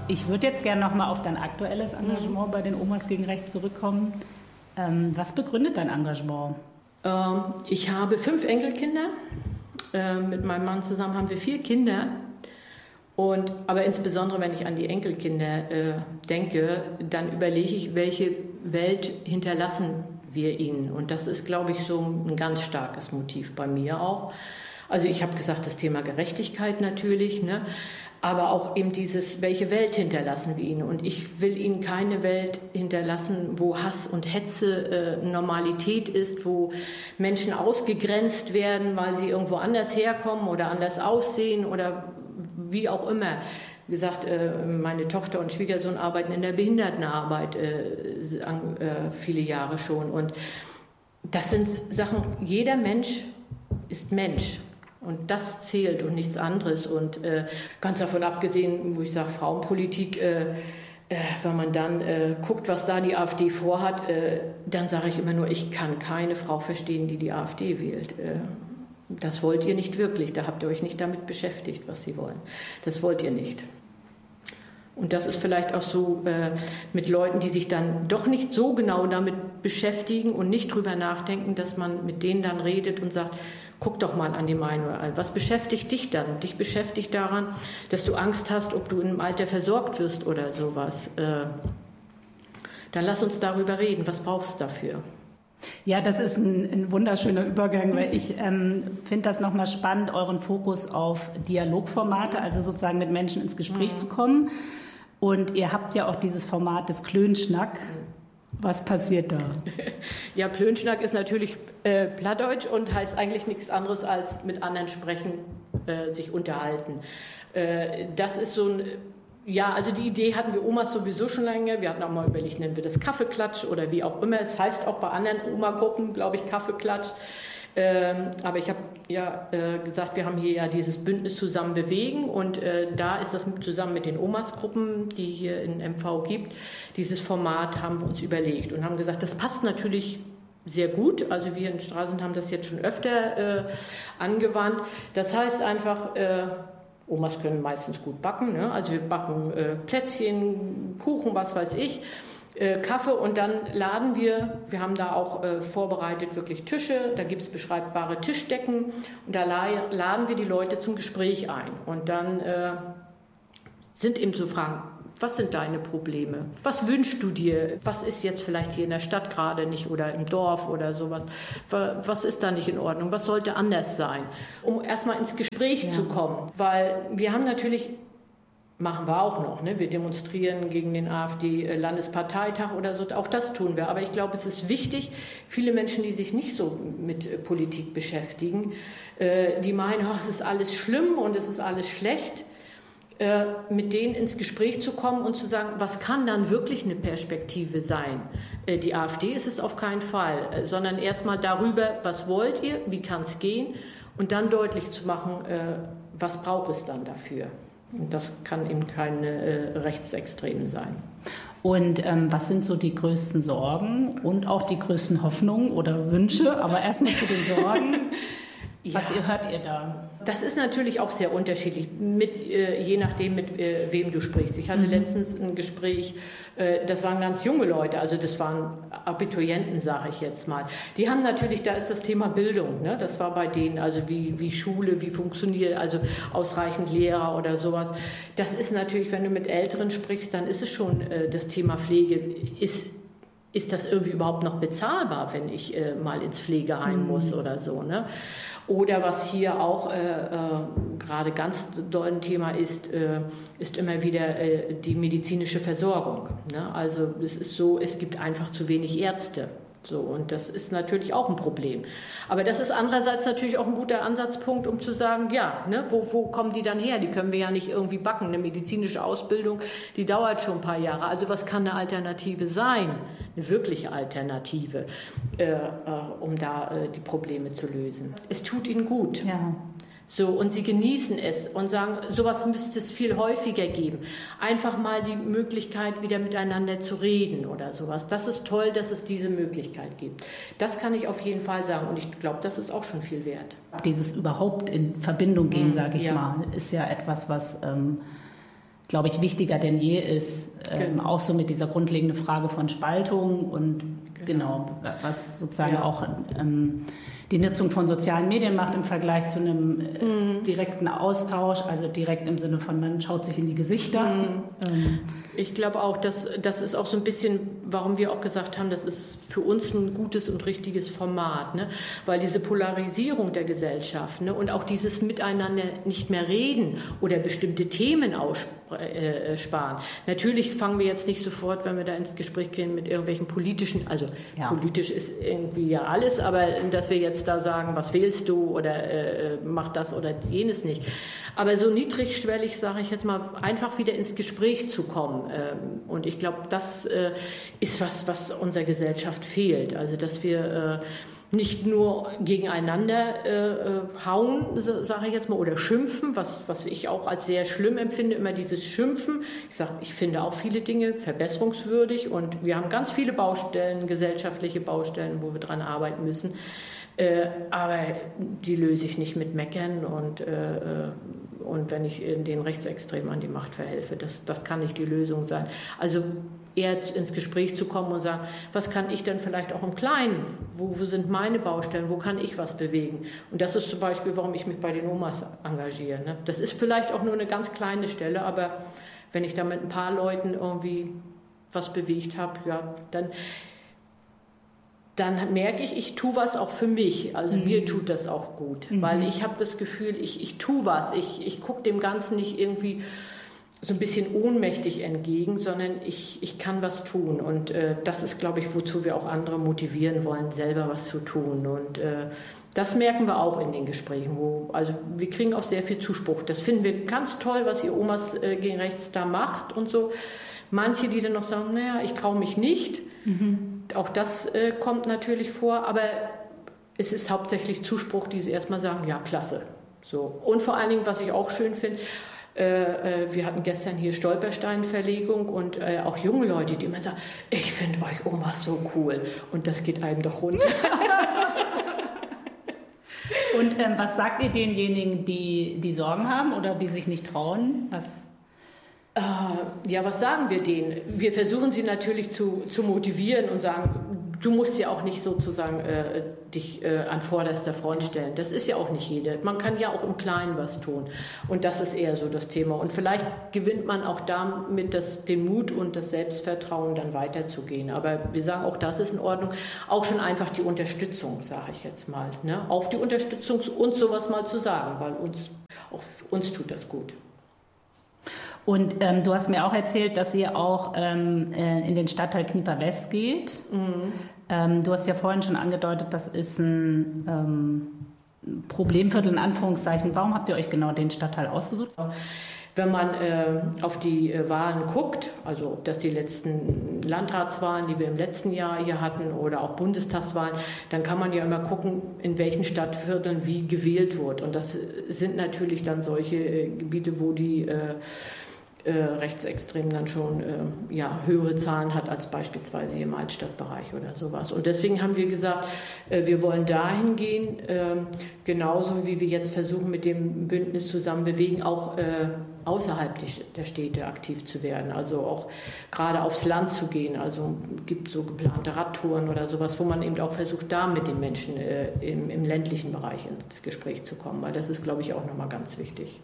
Ich würde jetzt gerne nochmal auf dein aktuelles Engagement bei den Omas gegen Rechts zurückkommen. Was begründet dein Engagement? Ich habe 5 Enkelkinder. Mit meinem Mann zusammen haben wir 4 Kinder. Aber insbesondere, wenn ich an die Enkelkinder denke, dann überlege ich, welche Welt hinterlassen wir ihnen. Und das ist, glaube ich, so ein ganz starkes Motiv bei mir auch. Also ich habe gesagt, das Thema Gerechtigkeit natürlich, ne? Aber auch eben dieses, welche Welt hinterlassen wir ihnen. Und ich will ihnen keine Welt hinterlassen, wo Hass und Hetze Normalität ist, wo Menschen ausgegrenzt werden, weil sie irgendwo anders herkommen oder anders aussehen oder wie auch immer. Wie gesagt, meine Tochter und Schwiegersohn arbeiten in der Behindertenarbeit viele Jahre schon. Und das sind Sachen, jeder Mensch ist Mensch. Und das zählt und nichts anderes. Und ganz davon abgesehen, wo ich sage, Frauenpolitik, wenn man dann guckt, was da die AfD vorhat, dann sage ich immer nur, ich kann keine Frau verstehen, die AfD wählt. Das wollt ihr nicht wirklich. Da habt ihr euch nicht damit beschäftigt, was sie wollen. Das wollt ihr nicht. Und das ist vielleicht auch so mit Leuten, die sich dann doch nicht so genau damit beschäftigen und nicht drüber nachdenken, dass man mit denen dann redet und sagt, guck doch mal an die Meinung an. Was beschäftigt dich dann? Dich beschäftigt daran, dass du Angst hast, ob du im Alter versorgt wirst oder sowas. Dann lass uns darüber reden. Was brauchst du dafür? Ja, das ist ein wunderschöner Übergang, weil ich finde das nochmal spannend, euren Fokus auf Dialogformate, also sozusagen mit Menschen ins Gespräch zu kommen. Und ihr habt ja auch dieses Format des Klönschnack. Was passiert da? Ja, Klönschnack ist natürlich Plattdeutsch und heißt eigentlich nichts anderes als mit anderen sprechen, sich unterhalten. Das ist so ein... Ja, also die Idee hatten wir Omas sowieso schon lange. Wir hatten auch mal überlegt, nennen wir das Kaffeeklatsch oder wie auch immer. Es heißt auch bei anderen Oma-Gruppen, glaube ich, Kaffeeklatsch. Aber ich habe ja gesagt, wir haben hier ja dieses Bündnis Zusammen bewegen und da ist das zusammen mit den Omas-Gruppen, die hier in MV gibt, dieses Format haben wir uns überlegt und haben gesagt, das passt natürlich sehr gut. Also wir in Stralsund haben das jetzt schon öfter angewandt. Das heißt einfach... Omas können meistens gut backen, ne? Also wir backen Plätzchen, Kuchen, was weiß ich, Kaffee und dann laden wir haben da auch vorbereitet wirklich Tische, da gibt es beschreibbare Tischdecken und da laden wir die Leute zum Gespräch ein und dann sind eben so Fragen, was sind deine Probleme? Was wünschst du dir? Was ist jetzt vielleicht hier in der Stadt gerade nicht oder im Dorf oder sowas? Was ist da nicht in Ordnung? Was sollte anders sein? Um erstmal ins Gespräch zu kommen. Weil wir haben natürlich, machen wir auch noch, ne? Wir demonstrieren gegen den AfD-Landesparteitag oder so, auch das tun wir. Aber ich glaube, es ist wichtig, viele Menschen, die sich nicht so mit Politik beschäftigen, die meinen, oh, es ist alles schlimm und es ist alles schlecht, mit denen ins Gespräch zu kommen und zu sagen, was kann dann wirklich eine Perspektive sein? Die AfD ist es auf keinen Fall, sondern erstmal darüber, was wollt ihr, wie kann es gehen und dann deutlich zu machen, was braucht es dann dafür. Und das kann eben keine Rechtsextremen sein. Und was sind so die größten Sorgen und auch die größten Hoffnungen oder Wünsche? Aber erstmal zu den Sorgen. Was hört ihr da? Das ist natürlich auch sehr unterschiedlich, je nachdem, mit wem du sprichst. Ich hatte letztens ein Gespräch, das waren ganz junge Leute, also das waren Abiturienten, sage ich jetzt mal. Die haben natürlich, da ist das Thema Bildung, ne? Das war bei denen, also wie Schule, wie funktioniert, also ausreichend Lehrer oder sowas. Das ist natürlich, wenn du mit Älteren sprichst, dann ist es schon das Thema Pflege, ist das irgendwie überhaupt noch bezahlbar, wenn ich mal ins Pflegeheim muss oder so, ne? Oder was hier auch gerade ganz doll ein Thema ist immer wieder die medizinische Versorgung, ne? Also es ist so, es gibt einfach zu wenig Ärzte. So, und das ist natürlich auch ein Problem. Aber das ist andererseits natürlich auch ein guter Ansatzpunkt, um zu sagen, ja, ne, wo kommen die dann her? Die können wir ja nicht irgendwie backen. Eine medizinische Ausbildung, die dauert schon ein paar Jahre. Also was kann eine Alternative sein? Eine wirkliche Alternative, um da die Probleme zu lösen. Es tut ihnen gut. Ja. So, und sie genießen es und sagen, sowas müsste es viel häufiger geben. Einfach mal die Möglichkeit, wieder miteinander zu reden oder sowas. Das ist toll, dass es diese Möglichkeit gibt. Das kann ich auf jeden Fall sagen und ich glaube, das ist auch schon viel wert. Dieses überhaupt in Verbindung gehen, sage ich mal, ist ja etwas, was glaube ich, wichtiger denn je ist, auch so mit dieser grundlegenden Frage von Spaltung und genau was sozusagen auch die Nutzung von sozialen Medien macht im Vergleich zu einem direkten Austausch, also direkt im Sinne von, man schaut sich in die Gesichter. Ich glaube auch, das ist auch so ein bisschen, warum wir auch gesagt haben, das ist für uns ein gutes und richtiges Format, ne? Weil diese Polarisierung der Gesellschaft, ne? Und auch dieses Miteinander nicht mehr reden oder bestimmte Themen aussparen. Natürlich fangen wir jetzt nicht sofort, wenn wir da ins Gespräch gehen, mit irgendwelchen politischen, also politisch ist irgendwie ja alles, aber dass wir jetzt da sagen, was wählst du oder mach das oder jenes nicht. Aber so niedrigschwellig, sage ich jetzt mal, einfach wieder ins Gespräch zu kommen. Und ich glaube, das ist was unserer Gesellschaft fehlt. Also, dass wir nicht nur gegeneinander hauen, sage ich jetzt mal, oder schimpfen, was ich auch als sehr schlimm empfinde, immer dieses Schimpfen. Ich finde auch viele Dinge verbesserungswürdig und wir haben ganz viele Baustellen, gesellschaftliche Baustellen, wo wir dran arbeiten müssen. Aber die löse ich nicht mit Meckern und wenn ich den Rechtsextremen an die Macht verhelfe. Das kann nicht die Lösung sein. Also eher ins Gespräch zu kommen und sagen, was kann ich denn vielleicht auch im Kleinen? Wo sind meine Baustellen? Wo kann ich was bewegen? Und das ist zum Beispiel, warum ich mich bei den Omas engagiere. Ne? Das ist vielleicht auch nur eine ganz kleine Stelle, aber wenn ich da mit ein paar Leuten irgendwie was bewegt habe, ja, dann merke ich tue was auch für mich. Also mir tut das auch gut, weil ich habe das Gefühl, ich tue was. Ich gucke dem Ganzen nicht irgendwie so ein bisschen ohnmächtig entgegen, sondern ich kann was tun. Und das ist, glaube ich, wozu wir auch andere motivieren wollen, selber was zu tun. Und das merken wir auch in den Gesprächen. Also wir kriegen auch sehr viel Zuspruch. Das finden wir ganz toll, was ihr Omas gegen Rechts da macht und so. Manche, die dann noch sagen, naja, ich traue mich nicht. Auch das kommt natürlich vor, aber es ist hauptsächlich Zuspruch, die sie erstmal sagen, ja, klasse. So. Und vor allen Dingen, was ich auch schön finde, wir hatten gestern hier Stolpersteinverlegung und auch junge Leute, die immer sagen, ich finde euch Omas so cool. Und das geht einem doch runter. Und was sagt ihr denjenigen, die Sorgen haben oder die sich nicht trauen? Ja, was sagen wir denen? Wir versuchen sie natürlich zu motivieren und sagen, du musst ja auch nicht sozusagen dich an vorderster Front stellen. Das ist ja auch nicht jeder. Man kann ja auch im Kleinen was tun. Und das ist eher so das Thema. Und vielleicht gewinnt man auch damit den Mut und das Selbstvertrauen, dann weiterzugehen. Aber wir sagen, auch das ist in Ordnung. Auch schon einfach die Unterstützung, sage ich jetzt mal. Ne? Auch die Unterstützung, uns sowas mal zu sagen, weil uns tut das gut. Und du hast mir auch erzählt, dass ihr auch in den Stadtteil Knieper West geht. Du hast ja vorhin schon angedeutet, das ist ein Problemviertel in Anführungszeichen. Warum habt ihr euch genau den Stadtteil ausgesucht? Wenn man auf die Wahlen guckt, also ob das die letzten Landratswahlen, die wir im letzten Jahr hier hatten, oder auch Bundestagswahlen, dann kann man ja immer gucken, in welchen Stadtvierteln wie gewählt wird. Und das sind natürlich dann solche Gebiete, wo die Rechtsextremen dann schon höhere Zahlen hat als beispielsweise hier im Altstadtbereich oder sowas. Und deswegen haben wir gesagt, wir wollen dahin gehen, genauso wie wir jetzt versuchen, mit dem Bündnis zusammen bewegen, auch außerhalb der Städte aktiv zu werden, also auch gerade aufs Land zu gehen. Also gibt so geplante Radtouren oder sowas, wo man eben auch versucht, da mit den Menschen im ländlichen Bereich ins Gespräch zu kommen, weil das ist, glaube ich, auch nochmal ganz wichtig.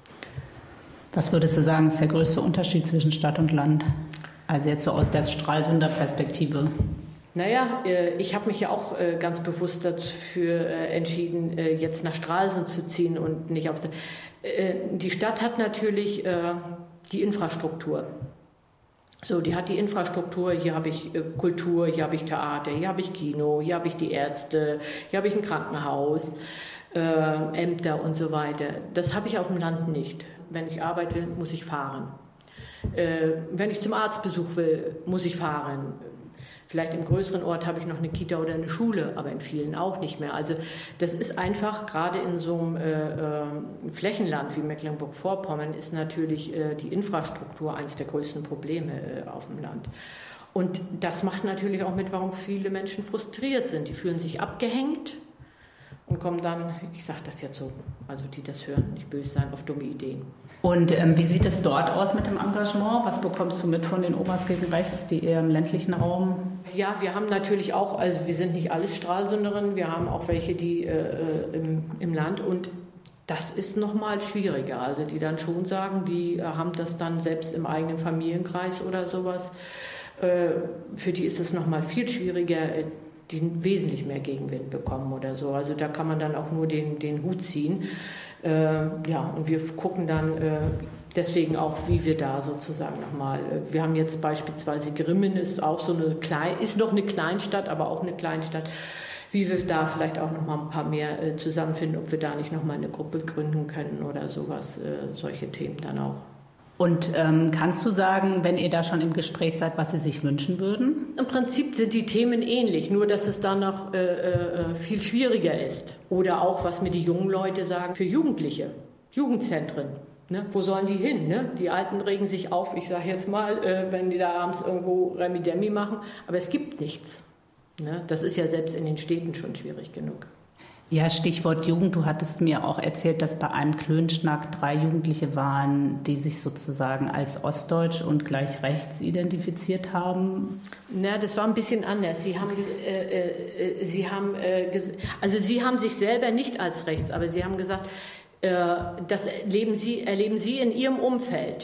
Was würdest du sagen, ist der größte Unterschied zwischen Stadt und Land? Also jetzt so aus der Stralsunder Perspektive. Naja, ich habe mich ja auch ganz bewusst dafür entschieden, jetzt nach Stralsund zu ziehen und nicht auf... Die Stadt hat natürlich die Infrastruktur. So, die hat die Infrastruktur, hier habe ich Kultur, hier habe ich Theater, hier habe ich Kino, hier habe ich die Ärzte, hier habe ich ein Krankenhaus, Ämter und so weiter. Das habe ich auf dem Land nicht. Wenn ich arbeiten will, muss ich fahren. Wenn ich zum Arztbesuch will, muss ich fahren. Vielleicht im größeren Ort habe ich noch eine Kita oder eine Schule, aber in vielen auch nicht mehr. Also das ist einfach, gerade in so einem Flächenland wie Mecklenburg-Vorpommern, ist natürlich die Infrastruktur eines der größten Probleme auf dem Land. Und das macht natürlich auch mit, warum viele Menschen frustriert sind. Die fühlen sich abgehängt und kommen dann, ich sage das jetzt so, also die das hören, nicht böse sein, auf dumme Ideen. Und wie sieht es dort aus mit dem Engagement? Was bekommst du mit von den Omas gegen Rechts, die eher im ländlichen Raum? Ja, wir haben natürlich auch, also wir sind nicht alles Stralsunderinnen, wir haben auch welche, die im Land, und das ist nochmal schwieriger. Also die dann schon sagen, die haben das dann selbst im eigenen Familienkreis oder sowas. Für die ist es nochmal viel schwieriger, die wesentlich mehr Gegenwind bekommen oder so. Also da kann man dann auch nur den Hut ziehen. Ja, und wir gucken dann deswegen auch, wie wir da sozusagen nochmal, wir haben jetzt beispielsweise Grimmen, ist auch so ist noch eine Kleinstadt, aber auch eine Kleinstadt, wie wir da vielleicht auch nochmal ein paar mehr zusammenfinden, ob wir da nicht nochmal eine Gruppe gründen können oder sowas, solche Themen dann auch. Und kannst du sagen, wenn ihr da schon im Gespräch seid, was Sie sich wünschen würden? Im Prinzip sind die Themen ähnlich, nur dass es dann noch viel schwieriger ist. Oder auch, was mir die jungen Leute sagen, für Jugendliche, Jugendzentren. Ne? Wo sollen die hin? Ne? Die Alten regen sich auf, ich sage jetzt mal, wenn die da abends irgendwo Remi-Demi machen, aber es gibt nichts. Ne? Das ist ja selbst in den Städten schon schwierig genug. Ja, Stichwort Jugend. Du hattest mir auch erzählt, dass bei einem Klönschnack 3 Jugendliche waren, die sich sozusagen als ostdeutsch und gleich rechts identifiziert haben. Na, das war ein bisschen anders. Sie haben sich selber nicht als rechts, aber sie haben gesagt, das erleben sie in ihrem Umfeld.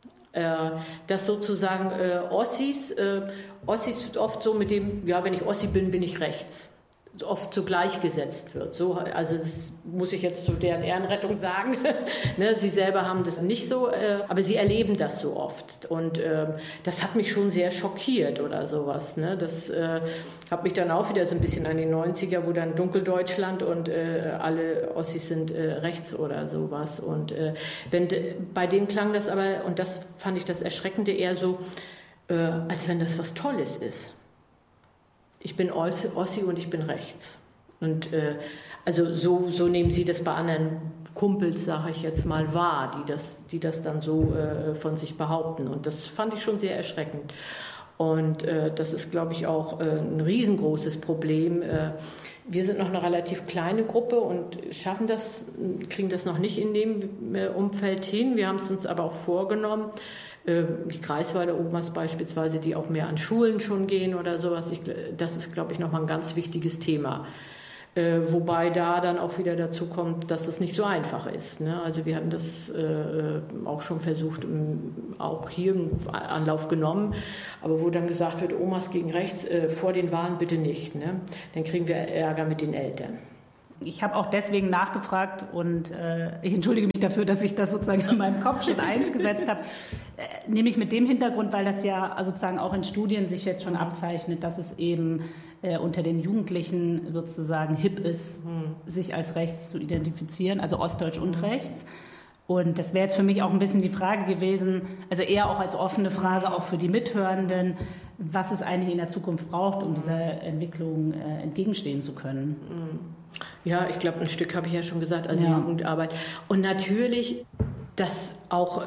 Dass sozusagen Ossis oft so mit dem, ja, wenn ich Ossi bin, bin ich rechts, oft so gleichgesetzt wird. So, also das muss ich jetzt zu deren Ehrenrettung sagen. Ne, sie selber haben das nicht so, aber sie erleben das so oft. Und das hat mich schon sehr schockiert oder sowas. Ne? Das hat mich dann auch wieder so ein bisschen an die 90er, wo dann Dunkeldeutschland und alle Ossis sind rechts oder sowas. Und bei denen klang das aber, und das fand ich das Erschreckende, eher so, als wenn das was Tolles ist. Ich bin Ossi und ich bin rechts. Und also so nehmen sie das bei anderen Kumpels, sage ich jetzt mal, wahr, die das dann so von sich behaupten. Und das fand ich schon sehr erschreckend. Und das ist, glaube ich, auch ein riesengroßes Problem. Wir sind noch eine relativ kleine Gruppe und kriegen das noch nicht in dem Umfeld hin. Wir haben es uns aber auch vorgenommen. Die Greifswalder Omas beispielsweise, die auch mehr an Schulen schon gehen oder sowas. Das ist, glaube ich, nochmal ein ganz wichtiges Thema. Wobei da dann auch wieder dazu kommt, dass es nicht so einfach ist. Ne? Also wir hatten das auch schon versucht, auch hier im Anlauf genommen, aber wo dann gesagt wird, Omas gegen rechts, vor den Wahlen bitte nicht. Ne? Dann kriegen wir Ärger mit den Eltern. Ich habe auch deswegen nachgefragt und ich entschuldige mich dafür, dass ich das sozusagen in meinem Kopf schon gesetzt habe. Nämlich mit dem Hintergrund, weil das ja sozusagen auch in Studien sich jetzt schon abzeichnet, dass es eben unter den Jugendlichen sozusagen hip ist, sich als rechts zu identifizieren, also ostdeutsch und rechts. Und das wäre jetzt für mich auch ein bisschen die Frage gewesen, also eher auch als offene Frage, auch für die Mithörenden, was es eigentlich in der Zukunft braucht, um dieser Entwicklung entgegenstehen zu können. Ja, ich glaube, ein Stück habe ich ja schon gesagt, also Jugendarbeit. Und natürlich, dass auch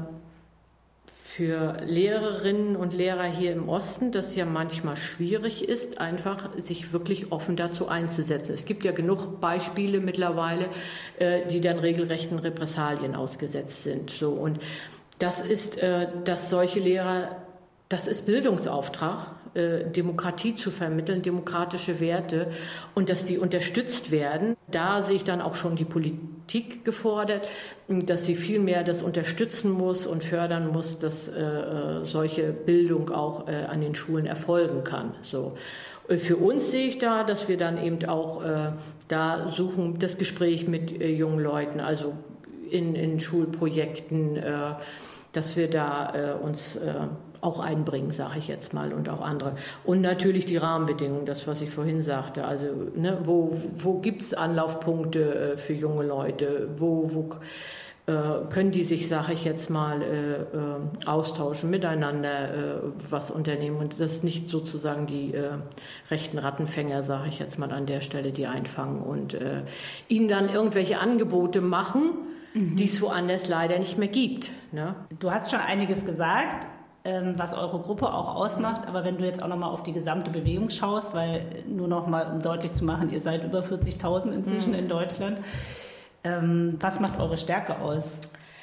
für Lehrerinnen und Lehrer hier im Osten das ja manchmal schwierig ist, einfach sich wirklich offen dazu einzusetzen. Es gibt ja genug Beispiele mittlerweile, die dann regelrechten Repressalien ausgesetzt sind. So, und das ist, dass solche Lehrer, das ist Bildungsauftrag, Demokratie zu vermitteln, demokratische Werte, und dass die unterstützt werden. Da sehe ich dann auch schon die Politik gefordert, dass sie viel mehr das unterstützen muss und fördern muss, dass solche Bildung auch an den Schulen erfolgen kann. So. Für uns sehe ich da, dass wir dann eben auch da suchen, das Gespräch mit jungen Leuten, also in Schulprojekten, dass wir da uns auch einbringen, sage ich jetzt mal, und auch andere. Und natürlich die Rahmenbedingungen, das, was ich vorhin sagte. Also ne, wo gibt es Anlaufpunkte für junge Leute? Wo können die sich, sage ich jetzt mal, austauschen, miteinander was unternehmen? Und das nicht sozusagen die rechten Rattenfänger, sage ich jetzt mal an der Stelle, die einfangen und ihnen dann irgendwelche Angebote machen, die es woanders leider nicht mehr gibt. Ne? Du hast schon einiges gesagt, was eure Gruppe auch ausmacht, aber wenn du jetzt auch nochmal auf die gesamte Bewegung schaust, weil nur nochmal, um deutlich zu machen, ihr seid über 40.000 inzwischen in Deutschland, was macht eure Stärke aus?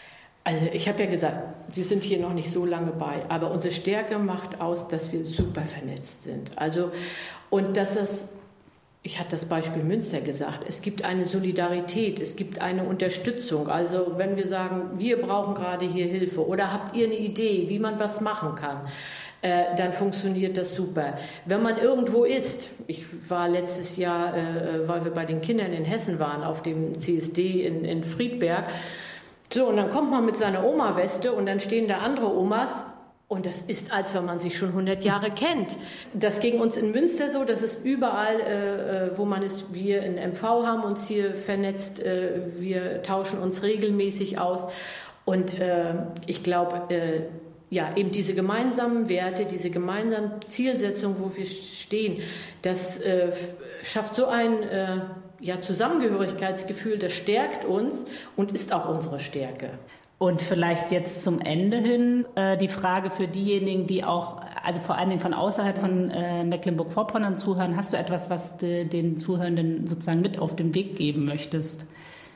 Also ich habe ja gesagt, wir sind hier noch nicht so lange bei, aber unsere Stärke macht aus, dass wir super vernetzt sind. Also, und dass es, ich hatte das Beispiel Münster gesagt, es gibt eine Solidarität, es gibt eine Unterstützung. Also wenn wir sagen, wir brauchen gerade hier Hilfe oder habt ihr eine Idee, wie man was machen kann, dann funktioniert das super. Wenn man irgendwo ist, ich war letztes Jahr, weil wir bei den Kindern in Hessen waren, auf dem CSD in Friedberg, so, und dann kommt man mit seiner Oma-Weste und dann stehen da andere Omas und das ist, als wenn man sich schon 100 Jahre kennt. Das ging uns in Münster so, das ist überall, wo man ist, wir in MV haben uns hier vernetzt, wir tauschen uns regelmäßig aus und ich glaube, ja, eben diese gemeinsamen Werte, diese gemeinsamen Zielsetzungen, wo wir stehen, das schafft so ein Zusammengehörigkeitsgefühl, das stärkt uns und ist auch unsere Stärke. Und vielleicht jetzt zum Ende hin die Frage für diejenigen, die auch, also vor allen Dingen von außerhalb von Mecklenburg-Vorpommern zuhören, hast du etwas, was du den Zuhörenden sozusagen mit auf den Weg geben möchtest?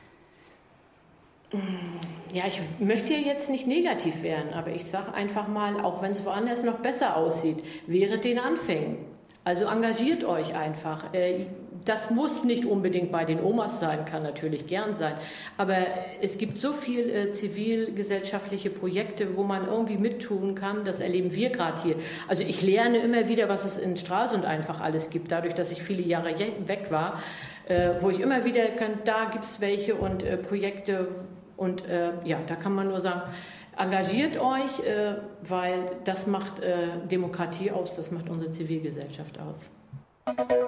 Ja, ich möchte ja jetzt nicht negativ werden, aber ich sage einfach mal, auch wenn es woanders noch besser aussieht, während den Anfängen. Also engagiert euch einfach. Das muss nicht unbedingt bei den Omas sein, kann natürlich gern sein. Aber es gibt so viel zivilgesellschaftliche Projekte, wo man irgendwie mittun kann. Das erleben wir gerade hier. Also ich lerne immer wieder, was es in Stralsund einfach alles gibt, dadurch, dass ich viele Jahre weg war, wo ich immer wieder kann, da gibt es welche und Projekte. Und da kann man nur sagen, engagiert euch, weil das macht Demokratie aus, das macht unsere Zivilgesellschaft aus.